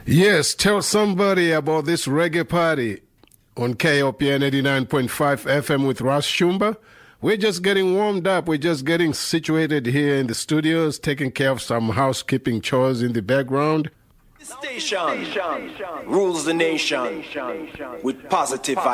Yes, tell somebody about this reggae party on KOPN 89.5 FM with Ross Shumba. We're just getting warmed up. We're just getting situated here in the studios, taking care of some housekeeping chores in the background. This station rules the nation with positive vibes.